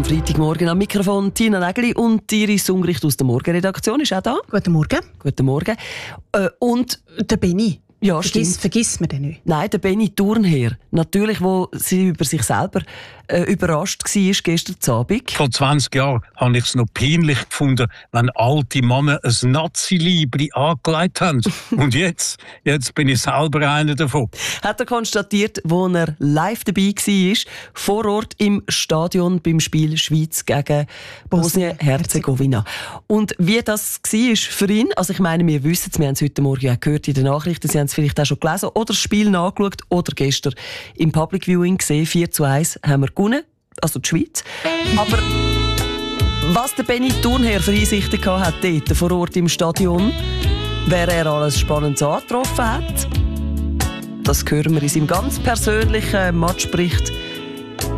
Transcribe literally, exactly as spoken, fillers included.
am Freitagmorgen am Mikrofon Tina Nägeli und Iris Ungricht aus der Morgenredaktion ist auch da. Guten Morgen. Guten Morgen. Äh, und der Benni. Ja, vergiss, vergiss mir den nicht. Nein, der Benni Thurnherr. Natürlich, wo sie über sich selber äh, überrascht war gestern Abend. Vor zwanzig Jahren habe ich es noch peinlich gefunden, wenn alte Männer ein Nazi-Libri angelegt haben. Und jetzt, jetzt bin ich selber einer davon. Hat er konstatiert, wo er live dabei war, vor Ort im Stadion beim Spiel Schweiz gegen Bosnien-Herzegowina. Und wie das war für ihn, also ich meine, wir wissen es, wir haben es heute Morgen auch gehört in den Nachrichten, Sie haben es vielleicht auch schon gelesen oder das Spiel nachgeschaut oder gestern im Public Viewing gesehen, vier zu eins haben wir gewonnen, also die Schweiz. Aber was der Benni Thurnherr für Einsichten hat dort vor Ort im Stadion, wer er alles Spannendes angetroffen hat, das hören wir in seinem ganz persönlichen Matchbericht